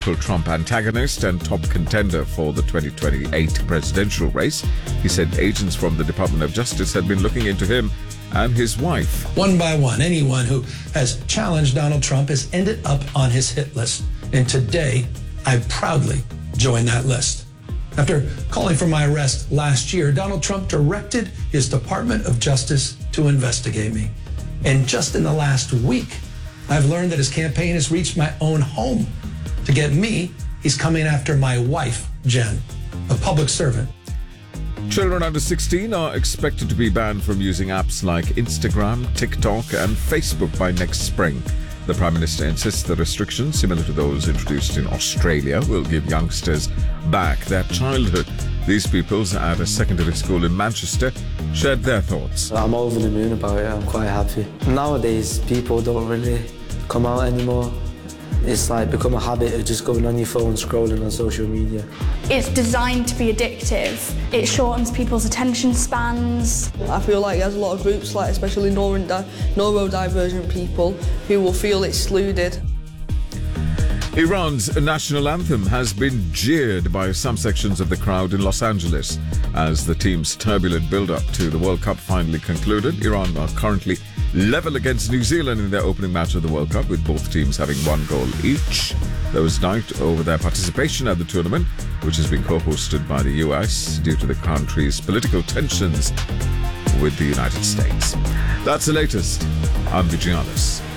vocal Trump antagonist and top contender for the 2028 presidential race. He said agents from the Department of Justice had been looking into him and his wife. One by one, anyone who has challenged Donald Trump has ended up on his hit list. And today, I proudly join that list. After calling for my arrest last year, Donald Trump directed his Department of Justice to investigate me. And just in the last week, I've learned that his campaign has reached my own home. To get me, he's coming after my wife, Jen, a public servant. Children under 16 are expected to be banned from using apps like Instagram, TikTok and Facebook by next spring. The Prime Minister insists the restrictions, similar to those introduced in Australia, will give youngsters back their childhood. These pupils at a secondary school in Manchester shared their thoughts. I'm over the moon about it. I'm quite happy. Nowadays, people don't really come out anymore. It's like become a habit of just going on your phone, scrolling on social media. It's designed to be addictive. It shortens people's attention spans. I feel like there's a lot of groups, like especially neurodivergent people, who will feel excluded. Iran's national anthem has been jeered by some sections of the crowd in Los Angeles. As the team's turbulent build-up to the World Cup finally concluded, Iran are currently level against New Zealand in their opening match of the World Cup, with both teams having one goal each. There was doubt over their participation at the tournament, which has been co-hosted by the US due to the country's political tensions with the United States. That's the latest. I'm Vigianis.